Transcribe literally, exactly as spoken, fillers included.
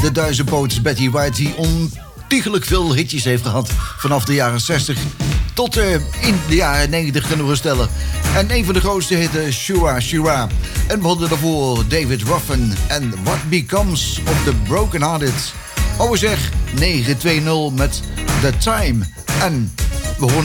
de duizendpoot Betty White, die ontiegelijk veel hitjes heeft gehad vanaf de jaren zestig tot uh, in de jaren negentig, kunnen we stellen. En een van de grootste hitten, Shura Shura. En we hadden daarvoor David Ruffin en What Becomes of the Broken Hearted. Oh zeg, negen twee nul met The Time. En we horen